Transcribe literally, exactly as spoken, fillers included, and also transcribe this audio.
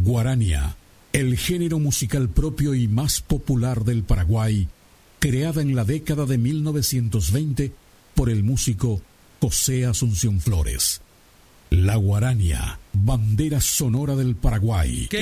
Guarania, el género musical propio y más popular del Paraguay, creada en la década de mil novecientos veinte por el músico José Asunción Flores. La guarania, bandera sonora del Paraguay. ¡Que